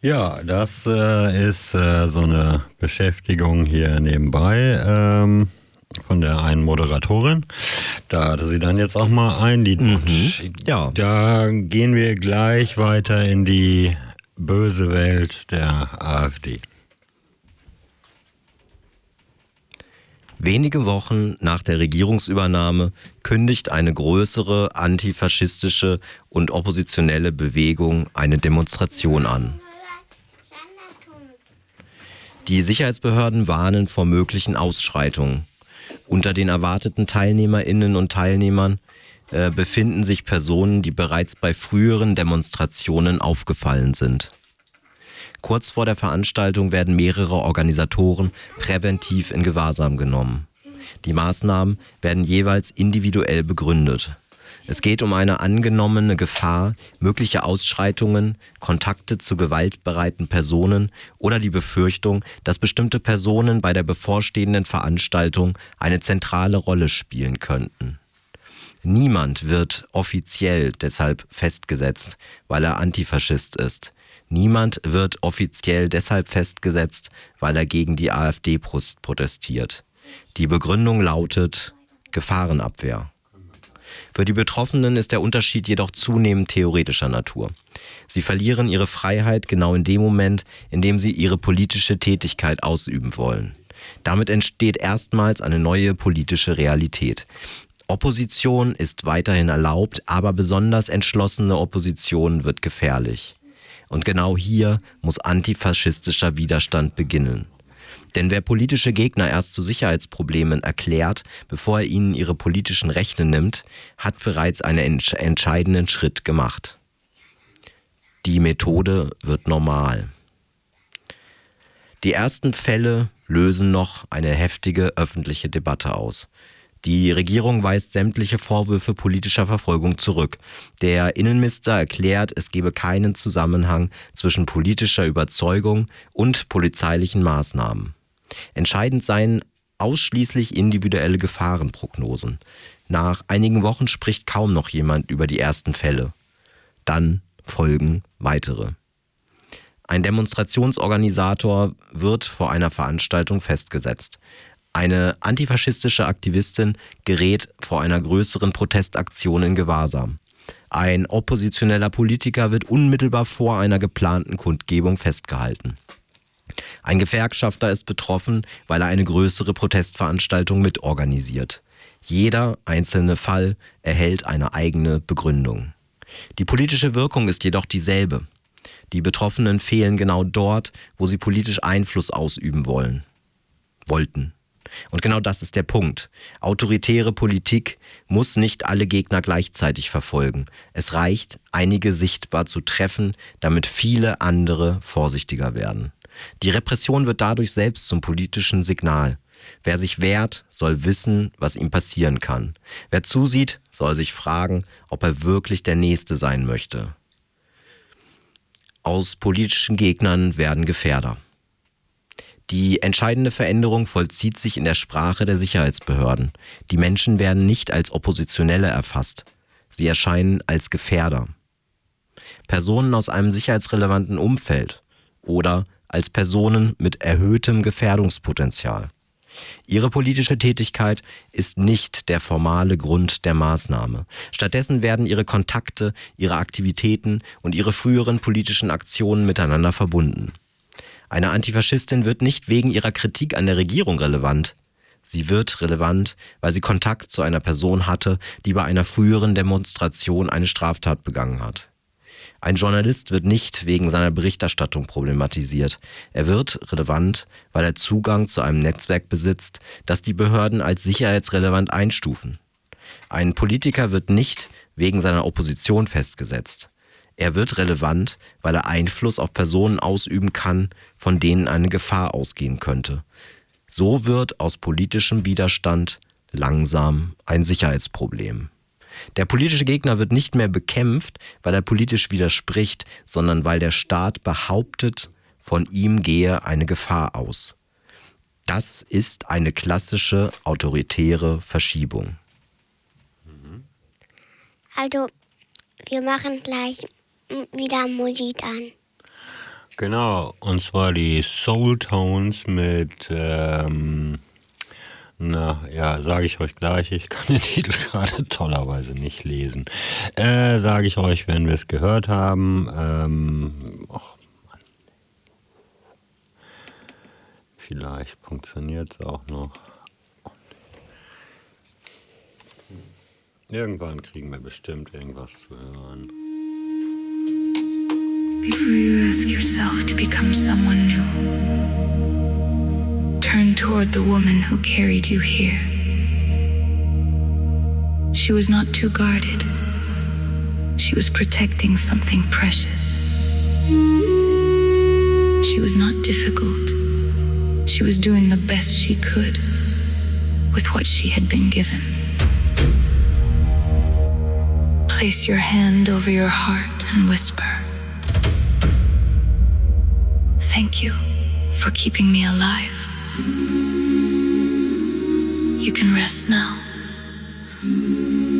Ja, das ist so eine Beschäftigung hier nebenbei von der einen Moderatorin. Da hatte sie dann jetzt auch mal ein Lied. Ja. Da gehen wir gleich weiter in die böse Welt der AfD. Wenige Wochen nach der Regierungsübernahme kündigt eine größere antifaschistische und oppositionelle Bewegung eine Demonstration an. Die Sicherheitsbehörden warnen vor möglichen Ausschreitungen. Unter den erwarteten TeilnehmerInnen und Teilnehmern befinden sich Personen, die bereits bei früheren Demonstrationen aufgefallen sind. Kurz vor der Veranstaltung werden mehrere Organisatoren präventiv in Gewahrsam genommen. Die Maßnahmen werden jeweils individuell begründet. Es geht um eine angenommene Gefahr, mögliche Ausschreitungen, Kontakte zu gewaltbereiten Personen oder die Befürchtung, dass bestimmte Personen bei der bevorstehenden Veranstaltung eine zentrale Rolle spielen könnten. Niemand wird offiziell deshalb festgesetzt, weil er Antifaschist ist. Niemand wird offiziell deshalb festgesetzt, weil er gegen die AfD protestiert. Die Begründung lautet Gefahrenabwehr. Für die Betroffenen ist der Unterschied jedoch zunehmend theoretischer Natur. Sie verlieren ihre Freiheit genau in dem Moment, in dem sie ihre politische Tätigkeit ausüben wollen. Damit entsteht erstmals eine neue politische Realität. Opposition ist weiterhin erlaubt, aber besonders entschlossene Opposition wird gefährlich. Und genau hier muss antifaschistischer Widerstand beginnen. Denn wer politische Gegner erst zu Sicherheitsproblemen erklärt, bevor er ihnen ihre politischen Rechte nimmt, hat bereits einen entscheidenden Schritt gemacht. Die Methode wird normal. Die ersten Fälle lösen noch eine heftige öffentliche Debatte aus. Die Regierung weist sämtliche Vorwürfe politischer Verfolgung zurück. Der Innenminister erklärt, es gebe keinen Zusammenhang zwischen politischer Überzeugung und polizeilichen Maßnahmen. Entscheidend seien ausschließlich individuelle Gefahrenprognosen. Nach einigen Wochen spricht kaum noch jemand über die ersten Fälle. Dann folgen weitere. Ein Demonstrationsorganisator wird vor einer Veranstaltung festgesetzt. Eine antifaschistische Aktivistin gerät vor einer größeren Protestaktion in Gewahrsam. Ein oppositioneller Politiker wird unmittelbar vor einer geplanten Kundgebung festgehalten. Ein Gewerkschafter ist betroffen, weil er eine größere Protestveranstaltung mitorganisiert. Jeder einzelne Fall erhält eine eigene Begründung. Die politische Wirkung ist jedoch dieselbe. Die Betroffenen fehlen genau dort, wo sie politisch Einfluss ausüben wollten. Und genau das ist der Punkt. Autoritäre Politik muss nicht alle Gegner gleichzeitig verfolgen. Es reicht, einige sichtbar zu treffen, damit viele andere vorsichtiger werden. Die Repression wird dadurch selbst zum politischen Signal. Wer sich wehrt, soll wissen, was ihm passieren kann. Wer zusieht, soll sich fragen, ob er wirklich der Nächste sein möchte. Aus politischen Gegnern werden Gefährder. Die entscheidende Veränderung vollzieht sich in der Sprache der Sicherheitsbehörden. Die Menschen werden nicht als Oppositionelle erfasst. Sie erscheinen als Gefährder. Personen aus einem sicherheitsrelevanten Umfeld oder als Personen mit erhöhtem Gefährdungspotenzial. Ihre politische Tätigkeit ist nicht der formale Grund der Maßnahme. Stattdessen werden ihre Kontakte, ihre Aktivitäten und ihre früheren politischen Aktionen miteinander verbunden. Eine Antifaschistin wird nicht wegen ihrer Kritik an der Regierung relevant. Sie wird relevant, weil sie Kontakt zu einer Person hatte, die bei einer früheren Demonstration eine Straftat begangen hat. Ein Journalist wird nicht wegen seiner Berichterstattung problematisiert. Er wird relevant, weil er Zugang zu einem Netzwerk besitzt, das die Behörden als sicherheitsrelevant einstufen. Ein Politiker wird nicht wegen seiner Opposition festgesetzt. Er wird relevant, weil er Einfluss auf Personen ausüben kann, von denen eine Gefahr ausgehen könnte. So wird aus politischem Widerstand langsam ein Sicherheitsproblem. Der politische Gegner wird nicht mehr bekämpft, weil er politisch widerspricht, sondern weil der Staat behauptet, von ihm gehe eine Gefahr aus. Das ist eine klassische autoritäre Verschiebung. Also, wir machen gleich wieder Musik an. Genau, und zwar die Soul Tones mit, sage ich euch gleich, ich kann den Titel gerade tollerweise nicht lesen. Sage ich euch, wenn wir es gehört haben. Vielleicht funktioniert es auch noch. Irgendwann kriegen wir bestimmt irgendwas zu hören. Before you ask yourself to become someone new, turn toward the woman who carried you here. She was not too guarded. She was protecting something precious. She was not difficult. She was doing the best she could with what she had been given. Place your hand over your heart and whisper, "Thank you for keeping me alive. You can rest now."